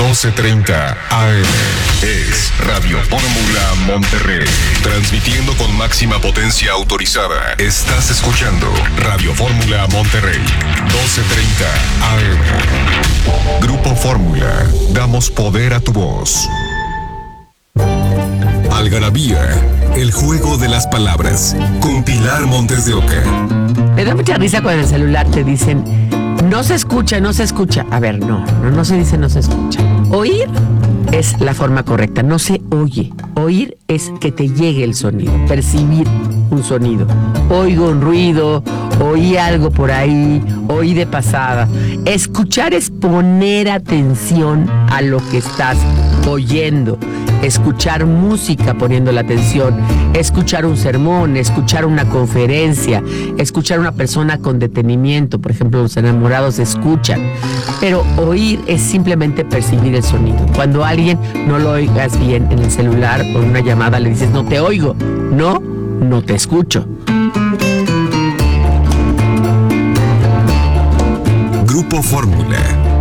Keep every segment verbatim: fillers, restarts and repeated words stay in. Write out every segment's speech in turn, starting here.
doce treinta A M. Es Radio Fórmula Monterrey. Transmitiendo con máxima potencia autorizada. Estás escuchando Radio Fórmula Monterrey. doce treinta A M. Grupo Fórmula. Damos poder a tu voz. Algarabía. El juego de las palabras. Con Pilar Montes de Oca. Me da mucha risa cuando en el celular te dicen, no se escucha, no se escucha. A ver, no, no, no se dice no se escucha. Oír es la forma correcta, no se oye. Oír es que te llegue el sonido, percibir un sonido. Oigo un ruido, oí algo por ahí, oí de pasada. Escuchar es poner atención a lo que estás oyendo. Escuchar música poniendo la atención, escuchar un sermón, escuchar una conferencia, escuchar a una persona con detenimiento, por ejemplo, los enamorados escuchan, pero oír es simplemente percibir el sonido. Cuando a alguien no lo oigas bien en el celular o en una llamada le dices, no te oigo, no, no te escucho. Grupo Fórmula.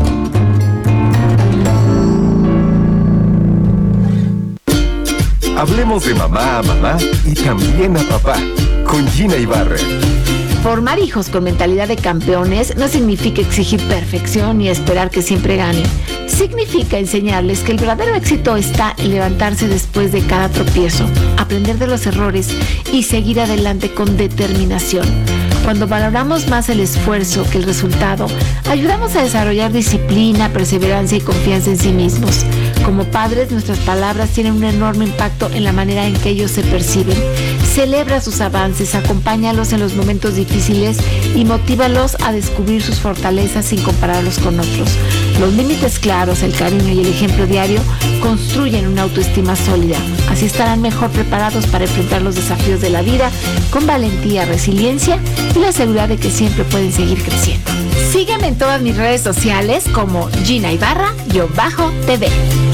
Hablemos de mamá a mamá y también a papá, con Gina Ibarra. Formar hijos con mentalidad de campeones no significa exigir perfección ni esperar que siempre ganen. Significa enseñarles que el verdadero éxito está en levantarse después de cada tropiezo, aprender de los errores y seguir adelante con determinación. Cuando valoramos más el esfuerzo que el resultado, ayudamos a desarrollar disciplina, perseverancia y confianza en sí mismos. Como padres, nuestras palabras tienen un enorme impacto en la manera en que ellos se perciben. Celebra sus avances, acompáñalos en los momentos difíciles y motívalos a descubrir sus fortalezas sin compararlos con otros. Los límites claros, el cariño y el ejemplo diario construyen una autoestima sólida. Así estarán mejor preparados para enfrentar los desafíos de la vida con valentía, resiliencia y la seguridad de que siempre pueden seguir creciendo. Sígueme en todas mis redes sociales como Gina Ibarra-T V.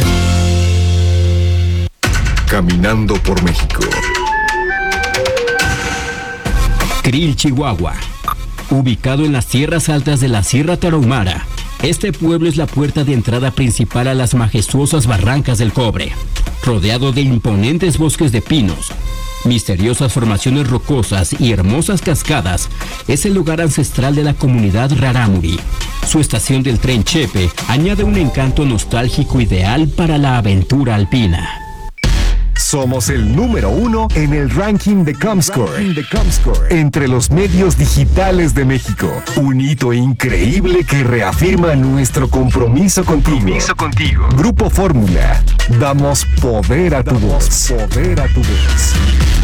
Caminando por México. Krill, Chihuahua. Ubicado en las tierras altas de la Sierra Tarahumara, este pueblo es la puerta de entrada principal a las majestuosas barrancas del Cobre, rodeado de imponentes bosques de pinos, misteriosas formaciones rocosas y hermosas cascadas. Es el lugar ancestral de la comunidad Rarámuri. Su estación del tren Chepe añade un encanto nostálgico ideal para la aventura alpina. Somos el número uno en el ranking de Comscore, de Comscore entre los medios digitales de México. Un hito increíble que reafirma nuestro compromiso contigo. Compromiso contigo. Grupo Fórmula. Damos poder a tu voz. Poder a tu voz.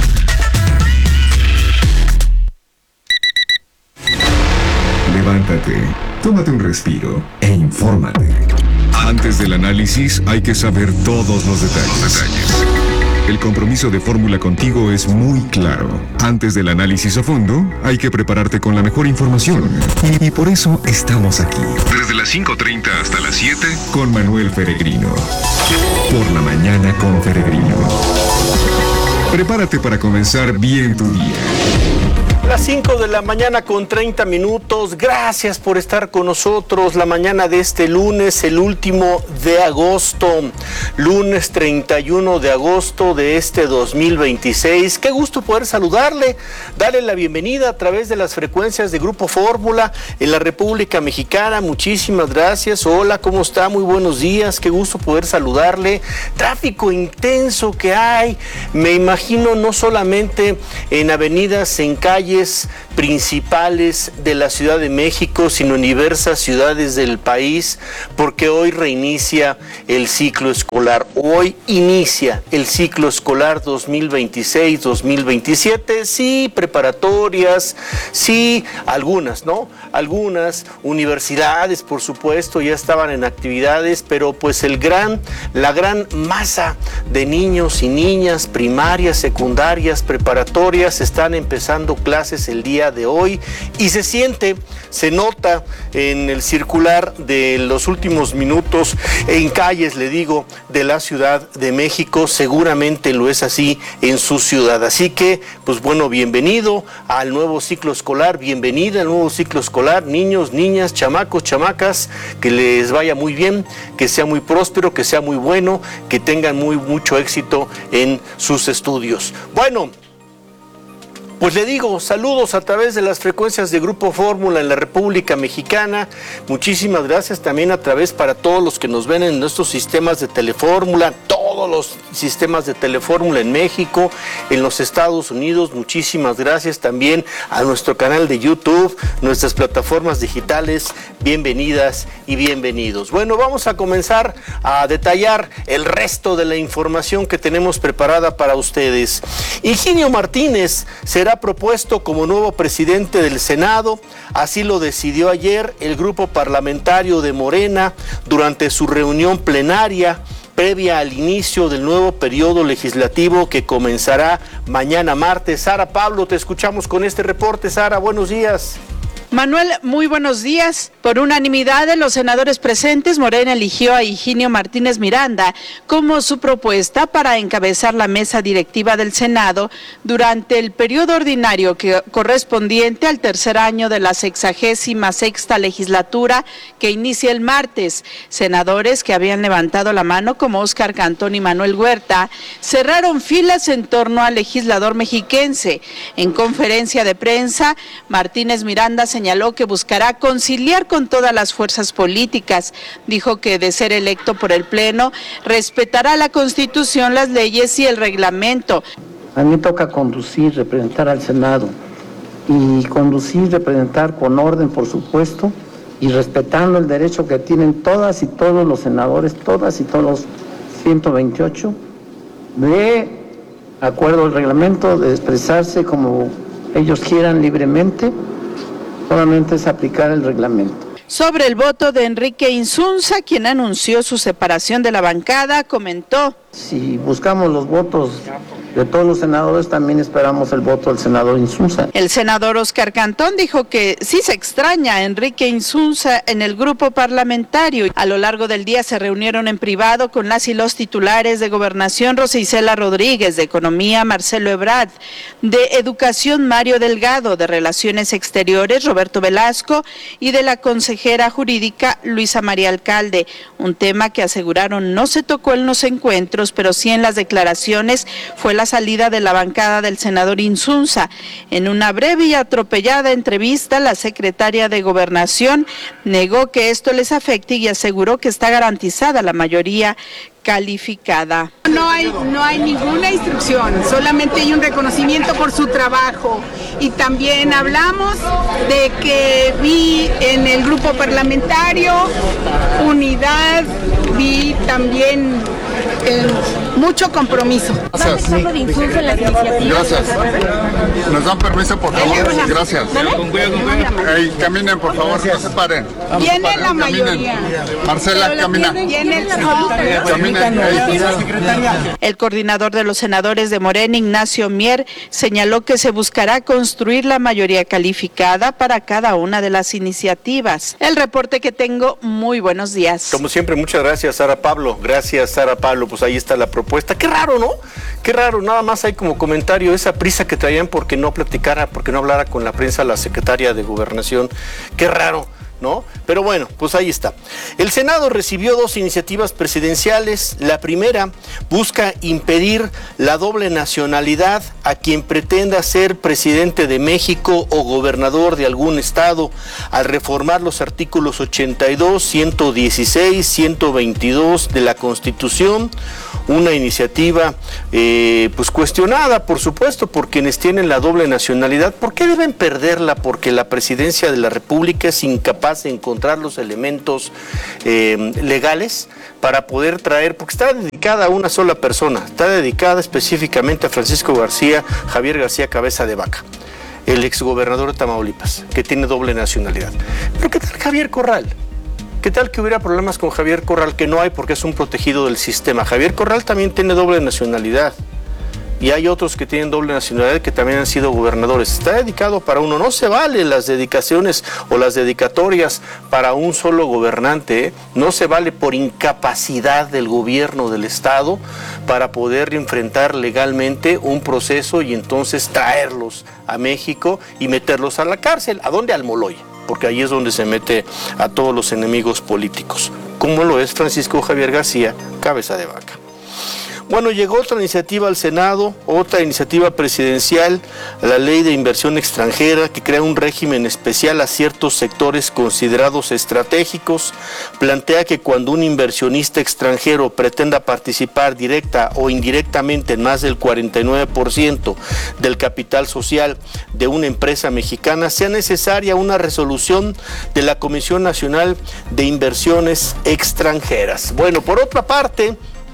Levántate, tómate un respiro e infórmate. Antes del análisis hay que saber todos los detalles. Los detalles. El compromiso de Fórmula contigo es muy claro. Antes del análisis a fondo, hay que prepararte con la mejor información. Y, y por eso estamos aquí. Desde las cinco treinta hasta las siete, con Manuel Peregrino. Por la mañana con Peregrino. Prepárate para comenzar bien tu día. Las cinco de la mañana con treinta minutos. Gracias por estar con nosotros la mañana de este lunes, el último de agosto. Lunes treinta y uno de agosto de este dos mil veintiséis. Qué gusto poder saludarle, darle la bienvenida a través de las frecuencias de Grupo Fórmula en la República Mexicana. Muchísimas gracias. Hola, ¿cómo está? Muy buenos días. Qué gusto poder saludarle. Tráfico intenso que hay, me imagino, no solamente en avenidas, en calles principales de la Ciudad de México, sino en diversas ciudades del país, porque hoy reinicia el ciclo escolar. Hoy inicia el ciclo escolar dos mil veintiséis dos mil veintisiete. Sí, preparatorias, sí, algunas, ¿no? Algunas universidades, por supuesto, ya estaban en actividades, pero pues el gran, la gran masa de niños y niñas, primarias, secundarias, preparatorias, están empezando clases el día día de hoy y se siente, se nota en el circular de los últimos minutos en calles, le digo, de la Ciudad de México. Seguramente lo es así en su ciudad. Así que, pues bueno, bienvenido al nuevo ciclo escolar, bienvenida al nuevo ciclo escolar, niños, niñas, chamacos, chamacas, que les vaya muy bien, que sea muy próspero, que sea muy bueno, que tengan muy mucho éxito en sus estudios. Bueno, pues le digo, saludos a través de las frecuencias de Grupo Fórmula en la República Mexicana. Muchísimas gracias también a través para todos los que nos ven en nuestros sistemas de Telefórmula, todos los sistemas de Telefórmula en México, en los Estados Unidos. Muchísimas gracias también a nuestro canal de YouTube, nuestras plataformas digitales. Bienvenidas y bienvenidos. Bueno, vamos a comenzar a detallar el resto de la información que tenemos preparada para ustedes. Higinio Martínez será propuesto como nuevo presidente del Senado. Así lo decidió ayer el grupo parlamentario de Morena durante su reunión plenaria previa al inicio del nuevo periodo legislativo que comenzará mañana martes. Sara Pablo, te escuchamos con este reporte. Sara, buenos días. Manuel, muy buenos días. Por unanimidad de los senadores presentes, Morena eligió a Higinio Martínez Miranda como su propuesta para encabezar la mesa directiva del Senado durante el periodo ordinario que, correspondiente al tercer año de la sexagésima sexta legislatura que inicia el martes. Senadores que habían levantado la mano, como Óscar Cantón y Manuel Huerta, cerraron filas en torno al legislador mexiquense. En conferencia de prensa, Martínez Miranda se señaló que buscará conciliar con todas las fuerzas políticas. Dijo que de ser electo por el Pleno, respetará la Constitución, las leyes y el reglamento. A mí me toca conducir, representar al Senado, y conducir, representar con orden, por supuesto, y respetando el derecho que tienen todas y todos los senadores, todas y todos los ciento veintiocho, de acuerdo al reglamento, de expresarse como ellos quieran libremente. Solamente es aplicar el reglamento. Sobre el voto de Enrique Insunza, quien anunció su separación de la bancada, comentó: si buscamos los votos de todos los senadores, también esperamos el voto del senador Insunza. El senador Óscar Cantón dijo que sí se extraña a Enrique Insunza en el grupo parlamentario. A lo largo del día se reunieron en privado con las y los titulares de Gobernación, Rosa Isela Rodríguez, de Economía, Marcelo Ebrard, de Educación, Mario Delgado, de Relaciones Exteriores, Roberto Velasco, y de la consejera jurídica, Luisa María Alcalde. Un tema que aseguraron no se tocó en los encuentros, pero sí en las declaraciones, fue la salida de la bancada del senador Insunza. En una breve y atropellada entrevista, la secretaria de Gobernación negó que esto les afecte y aseguró que está garantizada la mayoría calificada. No hay, no hay ninguna instrucción, solamente hay un reconocimiento por su trabajo. Y también hablamos de que vi en el grupo parlamentario unidad, vi también eh, mucho compromiso. Gracias. Gracias. ¿Nos dan permiso, por favor? Gracias. Hey, caminen, por favor, no se paren. Viene la mayoría. Marcela, camina. Viene Caminen. El coordinador de los senadores de Morena, Ignacio Mier, señaló que se buscará construir la mayoría calificada para cada una de las iniciativas. El reporte que tengo, muy buenos días. Como siempre, muchas gracias, Sara Pablo. Gracias, Sara Pablo. Pues ahí está la propuesta. Qué raro, ¿no? Qué raro. Nada más hay como comentario esa prisa que traían porque no platicara, porque no hablara con la prensa la secretaria de Gobernación. Qué raro, ¿no? Pero bueno, pues ahí está. El Senado recibió dos iniciativas presidenciales. La primera busca impedir la doble nacionalidad a quien pretenda ser presidente de México o gobernador de algún estado, al reformar los artículos ochenta y dos, ciento dieciséis, ciento veintidós de la Constitución. Una iniciativa eh, pues cuestionada, por supuesto, por quienes tienen la doble nacionalidad. ¿Por qué deben perderla? Porque la presidencia de la República es incapaz de encontrar los elementos eh, legales para poder traer, porque está dedicada a una sola persona, está dedicada específicamente a Francisco García, Javier García Cabeza de Vaca, el exgobernador de Tamaulipas, que tiene doble nacionalidad. Pero ¿qué tal Javier Corral? ¿Qué tal que hubiera problemas con Javier Corral? Que no hay, porque es un protegido del sistema. Javier Corral también tiene doble nacionalidad, y hay otros que tienen doble nacionalidad que también han sido gobernadores. Está dedicado para uno, no se vale las dedicaciones o las dedicatorias para un solo gobernante, ¿eh? No se vale por incapacidad del gobierno del estado para poder enfrentar legalmente un proceso y entonces traerlos a México y meterlos a la cárcel. ¿A dónde? Al Moloy, porque ahí es donde se mete a todos los enemigos políticos, como lo es Francisco Javier García, cabeza de vaca. Bueno, llegó otra iniciativa al Senado, otra iniciativa presidencial, la Ley de Inversión Extranjera, que crea un régimen especial a ciertos sectores considerados estratégicos. Plantea que cuando un inversionista extranjero pretenda participar directa o indirectamente en más del cuarenta y nueve por ciento del capital social de una empresa mexicana, sea necesaria una resolución de la Comisión Nacional de Inversiones Extranjeras. Bueno, por otra parte,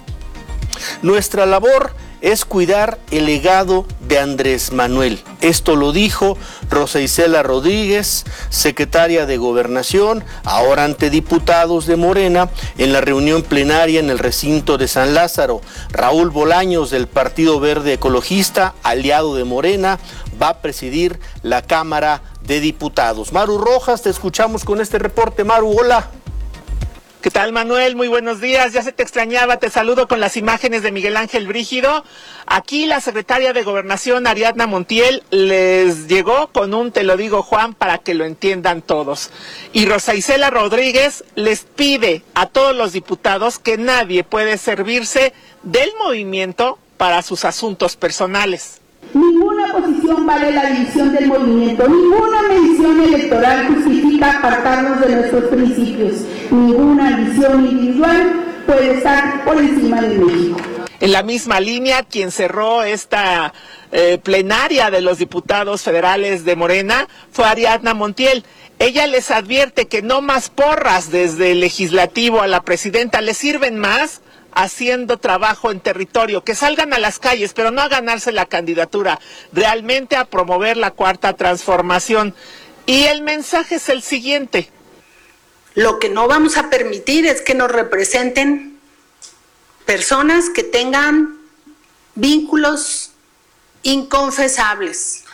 nuestra labor es cuidar el legado de Andrés Manuel. Esto lo dijo Rosa Isela Rodríguez, secretaria de Gobernación, ahora ante diputados de Morena, en la reunión plenaria en el recinto de San Lázaro. Raúl Bolaños, del Partido Verde Ecologista, aliado de Morena, va a presidir la Cámara de Diputados. Maru Rojas, te escuchamos con este reporte. Maru, hola. ¿Qué tal, Manuel? Muy buenos días. Ya se te extrañaba. Te saludo con las imágenes de Miguel Ángel Brígido. Aquí la secretaria de Gobernación, Ariadna Montiel, les llegó con un "te lo digo, Juan", para que lo entiendan todos. Y Rosa Isela Rodríguez les pide a todos los diputados que nadie puede servirse del movimiento para sus asuntos personales. Ninguna posición vale la división del movimiento, ninguna mención electoral justifica apartarnos de nuestros principios, ninguna visión individual puede estar por encima de México. En la misma línea, quien cerró esta eh, plenaria de los diputados federales de Morena fue Ariadna Montiel. Ella les advierte que no más porras desde el legislativo a la presidenta, le sirven más haciendo trabajo en territorio, que salgan a las calles, pero no a ganarse la candidatura, realmente a promover la cuarta transformación. Y el mensaje es el siguiente: lo que no vamos a permitir es que nos representen personas que tengan vínculos inconfesables.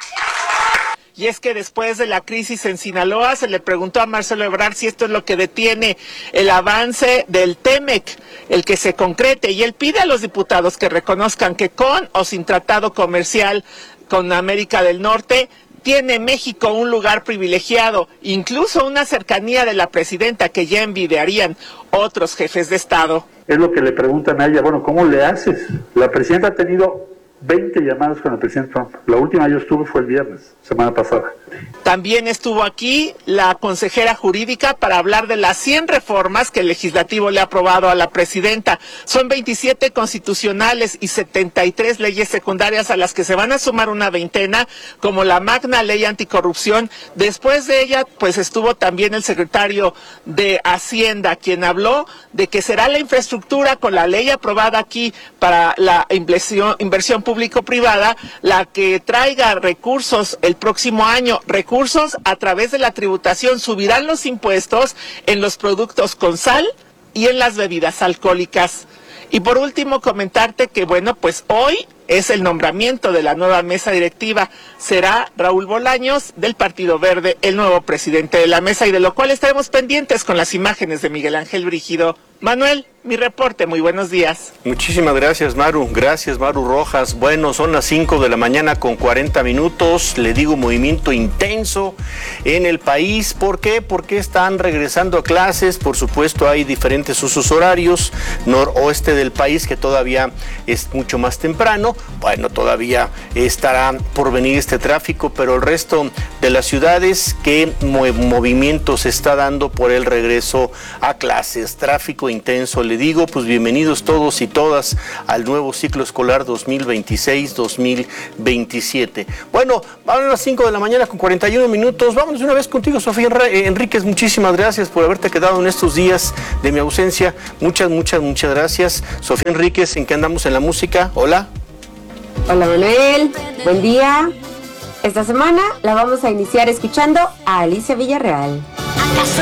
Y es que después de la crisis en Sinaloa se le preguntó a Marcelo Ebrard si esto es lo que detiene el avance del Temec, el que se concrete, y él pide a los diputados que reconozcan que con o sin tratado comercial con América del Norte tiene México un lugar privilegiado, incluso una cercanía de la presidenta que ya envidiarían otros jefes de Estado. Es lo que le preguntan a ella, bueno, ¿cómo le haces? La presidenta ha tenido veinte llamadas con el presidente Trump. La última yo estuve fue el viernes, semana pasada. También estuvo aquí la consejera jurídica para hablar de las cien reformas que el legislativo le ha aprobado a la presidenta. Son veintisiete constitucionales y setenta y tres leyes secundarias a las que se van a sumar una veintena, como la magna ley anticorrupción. Después de ella, pues estuvo también el secretario de Hacienda, quien habló de que será la infraestructura con la ley aprobada aquí para la inversión, inversión público-privada la que traiga recursos el próximo año, recursos a través de la tributación. Subirán los impuestos en los productos con sal y en las bebidas alcohólicas. Y por último, comentarte que, bueno, pues hoy es el nombramiento de la nueva mesa directiva. Será Raúl Bolaños, del Partido Verde, el nuevo presidente de la mesa, y de lo cual estaremos pendientes con las imágenes de Miguel Ángel Brígido. Manuel, mi reporte, muy buenos días. Muchísimas gracias, Maru. Gracias, Maru Rojas. Bueno, son las cinco de la mañana con cuarenta minutos. Le digo, movimiento intenso en el país. ¿Por qué? Porque están regresando a clases. Por supuesto, hay diferentes usos horarios. Noroeste del país, que todavía es mucho más temprano. Bueno, todavía estará por venir este tráfico, pero el resto de las ciudades, ¿qué movimiento se está dando por el regreso a clases? Tráfico intenso. Le digo, pues bienvenidos todos y todas al nuevo ciclo escolar dos mil veintiséis dos mil veintisiete. Bueno, van a las cinco de la mañana con cuarenta y uno minutos. Vámonos una vez contigo, Sofía Enríquez. Muchísimas gracias por haberte quedado en estos días de mi ausencia. Muchas, muchas, muchas gracias. Sofía Enríquez, ¿en qué andamos en la música? Hola. Hola, Manuel. Buen día. Esta semana la vamos a iniciar escuchando a Alicia Villarreal. ¿Acaso